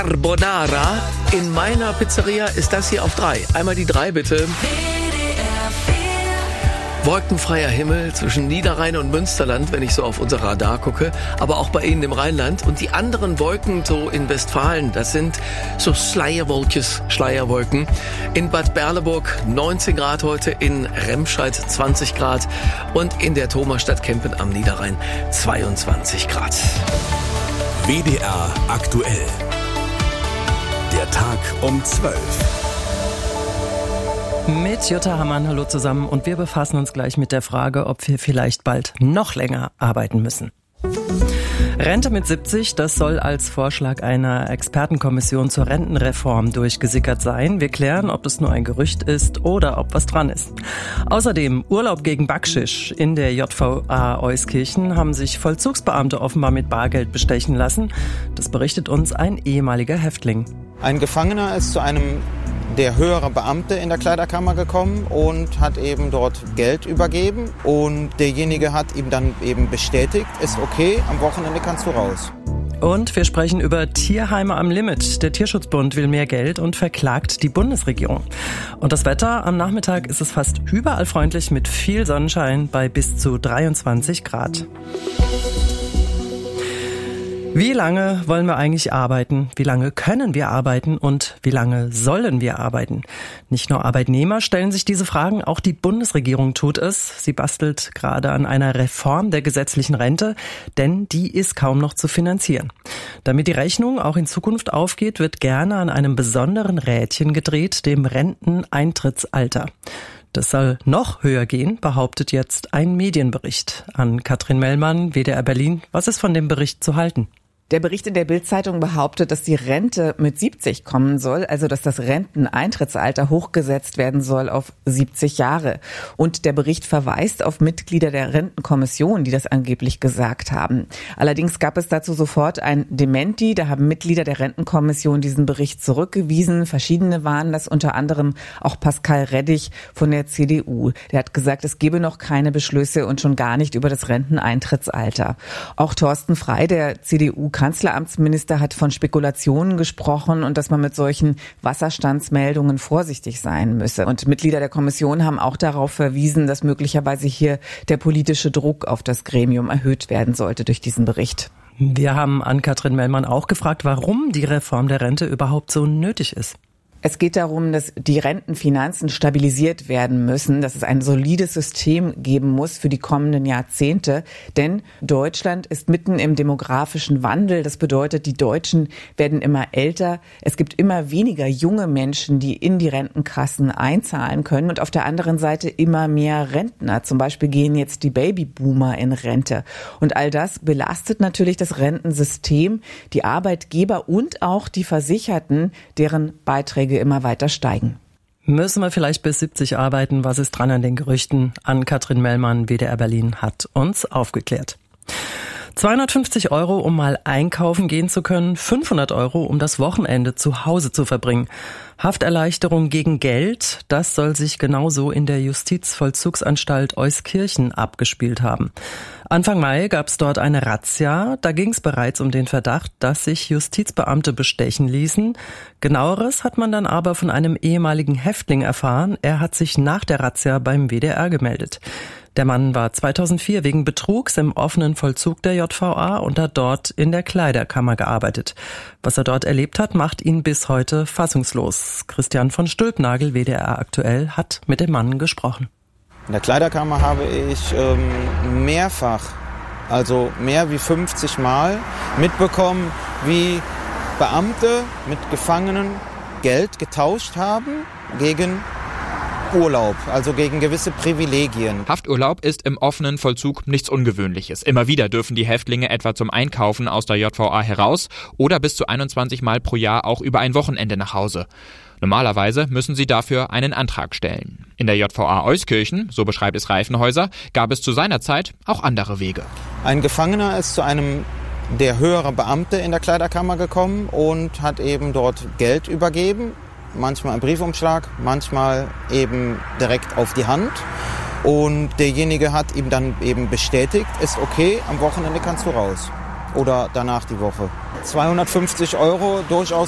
Carbonara. In meiner Pizzeria ist das hier auf 3. Einmal die 3 bitte. Wolkenfreier Himmel zwischen Niederrhein und Münsterland, wenn ich so auf unser Radar gucke, aber auch bei Ihnen im Rheinland. Und die anderen Wolken so in Westfalen, das sind so Schleierwolken. In Bad Berleburg 19 Grad heute, in Remscheid 20 Grad und in der Thomasstadt Kempen am Niederrhein 22 Grad. WDR aktuell. Der Tag um 12. Mit Jutta Hammann, hallo zusammen, und wir befassen uns gleich mit der Frage, ob wir vielleicht bald noch länger arbeiten müssen. Rente mit 70, das soll als Vorschlag einer Expertenkommission zur Rentenreform durchgesickert sein. Wir klären, ob das nur ein Gerücht ist oder ob was dran ist. Außerdem Urlaub gegen Backschisch. In der JVA Euskirchen haben sich Vollzugsbeamte offenbar mit Bargeld bestechen lassen. Das berichtet uns ein ehemaliger Häftling. Ein Gefangener ist zu einem der höhere Beamte in der Kleiderkammer gekommen und hat eben dort Geld übergeben. Und derjenige hat ihm dann eben bestätigt, ist okay, am Wochenende kannst du raus. Und wir sprechen über Tierheime am Limit. Der Tierschutzbund will mehr Geld und verklagt die Bundesregierung. Und das Wetter, am Nachmittag ist es fast überall freundlich mit viel Sonnenschein bei bis zu 23 Grad. Wie lange wollen wir eigentlich arbeiten? Wie lange können wir arbeiten? Und wie lange sollen wir arbeiten? Nicht nur Arbeitnehmer stellen sich diese Fragen, auch die Bundesregierung tut es. Sie bastelt gerade an einer Reform der gesetzlichen Rente, denn die ist kaum noch zu finanzieren. Damit die Rechnung auch in Zukunft aufgeht, wird gerne an einem besonderen Rädchen gedreht, dem Renteneintrittsalter. Das soll noch höher gehen, behauptet jetzt ein Medienbericht. An Katrin Mellmann, WDR Berlin. Was ist von dem Bericht zu halten? Der Bericht in der Bild-Zeitung behauptet, dass die Rente mit 70 kommen soll, also dass das Renteneintrittsalter hochgesetzt werden soll auf 70 Jahre. Und der Bericht verweist auf Mitglieder der Rentenkommission, die das angeblich gesagt haben. Allerdings gab es dazu sofort ein Dementi. Da haben Mitglieder der Rentenkommission diesen Bericht zurückgewiesen. Verschiedene waren das, unter anderem auch Pascal Reddich von der CDU. Der hat gesagt, es gebe noch keine Beschlüsse und schon gar nicht über das Renteneintrittsalter. Auch Thorsten Frey, der CDU-Kanzleramtsminister, hat von Spekulationen gesprochen und dass man mit solchen Wasserstandsmeldungen vorsichtig sein müsse. Und Mitglieder der Kommission haben auch darauf verwiesen, dass möglicherweise hier der politische Druck auf das Gremium erhöht werden sollte durch diesen Bericht. Wir haben an Katrin Mellmann auch gefragt, warum die Reform der Rente überhaupt so nötig ist. Es geht darum, dass die Rentenfinanzen stabilisiert werden müssen, dass es ein solides System geben muss für die kommenden Jahrzehnte. Denn Deutschland ist mitten im demografischen Wandel. Das bedeutet, die Deutschen werden immer älter. Es gibt immer weniger junge Menschen, die in die Rentenkassen einzahlen können. Und auf der anderen Seite immer mehr Rentner. Zum Beispiel gehen jetzt die Babyboomer in Rente. Und all das belastet natürlich das Rentensystem, die Arbeitgeber und auch die Versicherten, deren Beiträge immer weiter steigen. Müssen wir vielleicht bis 70 arbeiten? Was ist dran an den Gerüchten? An Katrin Mellmann, WDR Berlin, hat uns aufgeklärt. 250 €, um mal einkaufen gehen zu können, 500 €, um das Wochenende zu Hause zu verbringen. Hafterleichterung gegen Geld, das soll sich genauso in der Justizvollzugsanstalt Euskirchen abgespielt haben. Anfang Mai gab es dort eine Razzia. Da ging es bereits um den Verdacht, dass sich Justizbeamte bestechen ließen. Genaueres hat man dann aber von einem ehemaligen Häftling erfahren. Er hat sich nach der Razzia beim WDR gemeldet. Der Mann war 2004 wegen Betrugs im offenen Vollzug der JVA und hat dort in der Kleiderkammer gearbeitet. Was er dort erlebt hat, macht ihn bis heute fassungslos. Christian von Stülpnagel, WDR aktuell, hat mit dem Mann gesprochen. In der Kleiderkammer habe ich mehrfach, also mehr wie 50 Mal mitbekommen, wie Beamte mit Gefangenen Geld getauscht haben gegen Urlaub, also gegen gewisse Privilegien. Hafturlaub ist im offenen Vollzug nichts Ungewöhnliches. Immer wieder dürfen die Häftlinge etwa zum Einkaufen aus der JVA heraus oder bis zu 21 Mal pro Jahr auch über ein Wochenende nach Hause. Normalerweise müssen sie dafür einen Antrag stellen. In der JVA Euskirchen, so beschreibt es Reifenhäuser, gab es zu seiner Zeit auch andere Wege. Ein Gefangener ist zu einem der höhere Beamte in der Kleiderkammer gekommen und hat eben dort Geld übergeben. Manchmal im Briefumschlag, manchmal eben direkt auf die Hand. Und derjenige hat ihm dann eben bestätigt, ist okay, am Wochenende kannst du raus. Oder danach die Woche. 250 € durchaus